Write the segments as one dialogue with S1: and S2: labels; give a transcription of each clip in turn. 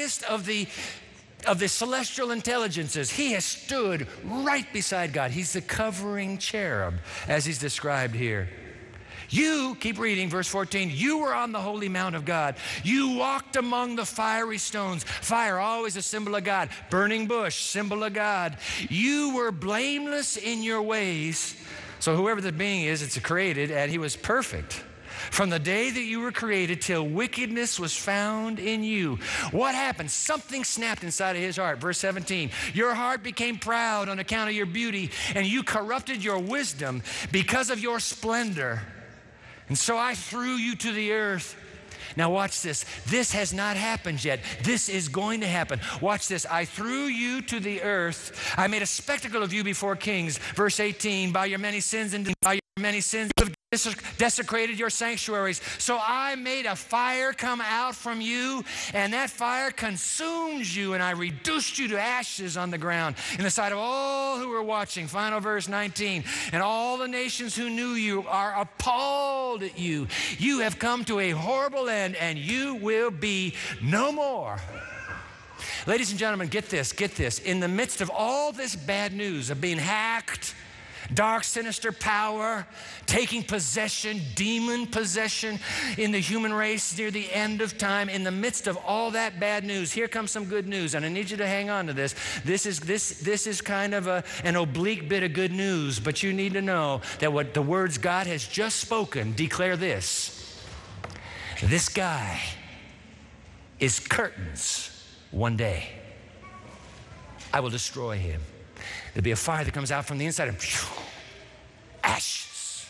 S1: highest of the celestial intelligences. He has stood right beside God. He's the covering cherub, as he's described here. You, keep reading, verse 14, you were on the holy mount of God. You walked among the fiery stones. Fire, always a symbol of God. Burning bush, symbol of God. You were blameless in your ways. So whoever the being is, it's created, and he was perfect. From the day that you were created till wickedness was found in you. What happened? Something snapped inside of his heart. Verse 17, your heart became proud on account of your beauty, and you corrupted your wisdom because of your splendor. And so I threw you to the earth. Now watch this. This has not happened yet. This is going to happen. Watch this. I threw you to the earth. I made a spectacle of you before kings. Verse 18, by your many sins you have desecrated your sanctuaries. So I made a fire come out from you, and that fire consumes you, and I reduced you to ashes on the ground in the sight of all who were watching. Final verse 19, and all the nations who knew you are appalled at you. You have come to a horrible end, and you will be no more. Ladies and gentlemen, get this. In the midst of all this bad news of being hacked, dark, sinister power, taking possession, demon possession in the human race near the end of time. In the midst of all that bad news, here comes some good news, and I need you to hang on to this. This is kind of an oblique bit of good news, but you need to know that what the words God has just spoken declare this. This guy is curtains one day. I will destroy him. There'll be a fire that comes out from the inside and ashes.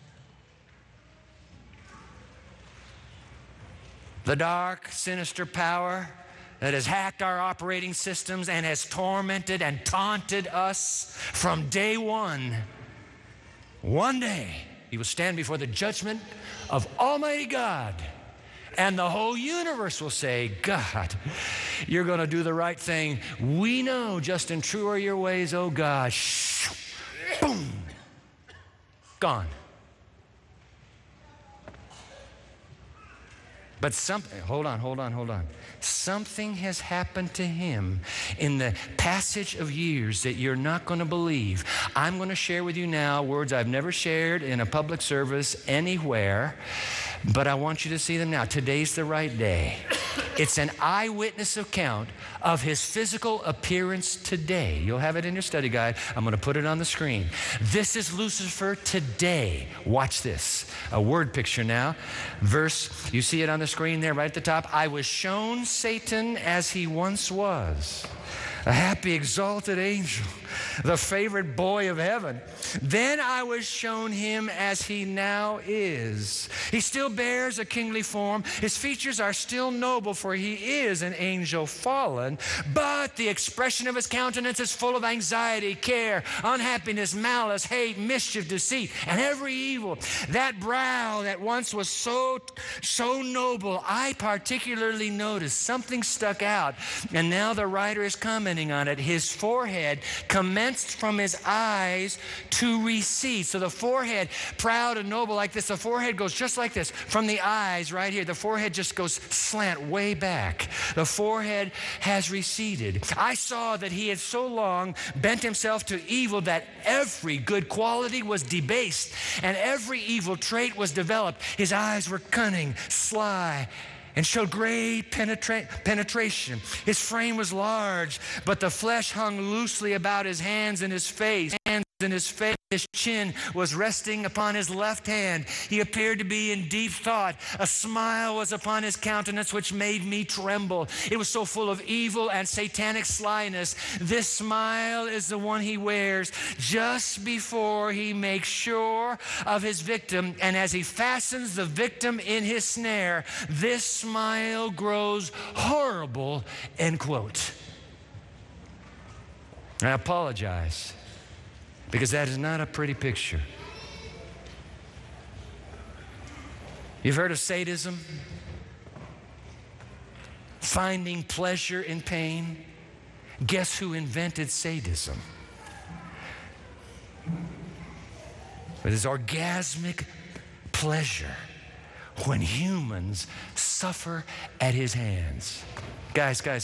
S1: The dark, sinister power that has hacked our operating systems and has tormented and taunted us from day one. One day, he will stand before the judgment of Almighty God, and the whole universe will say, God, you're going to do the right thing. We know, just and true are your ways, oh God. Boom. Gone. But hold on. Something has happened to him in the passage of years that you're not going to believe. I'm going to share with you now words I've never shared in a public service anywhere, but I want you to see them now. Today's the right day. It's an eyewitness account of his physical appearance today. You'll have it in your study guide. I'm going to put it on the screen. This is Lucifer today. Watch this. A word picture now. Verse, you see it on the screen there right at the top. I was shown Satan as he once was, a happy, exalted angel, the favorite boy of heaven. Then I was shown him as he now is. He still bears a kingly form. His features are still noble, for he is an angel fallen. But the expression of his countenance is full of anxiety, care, unhappiness, malice, hate, mischief, deceit, and every evil. That brow that once was so noble, I particularly noticed something stuck out, and now the writer is commenting on it. His forehead commenced from his eyes to recede. So the forehead, proud and noble like this, the forehead goes just like this. From the eyes right here, the forehead just goes slant way back. The forehead has receded. I saw that he had so long bent himself to evil that every good quality was debased and every evil trait was developed. His eyes were cunning, sly, and showed great penetration. His frame was large, but the flesh hung loosely about his hands and his face. His chin was resting upon his left hand. He appeared to be in deep thought. A smile was upon his countenance which made me tremble. It was so full of evil and satanic slyness. This smile is the one he wears just before he makes sure of his victim. And as he fastens the victim in his snare, this smile grows horrible, end quote. I apologize, because that is not a pretty picture. You've heard of sadism? Finding pleasure in pain? Guess who invented sadism? It is orgasmic pleasure when humans suffer at his hands. Guys,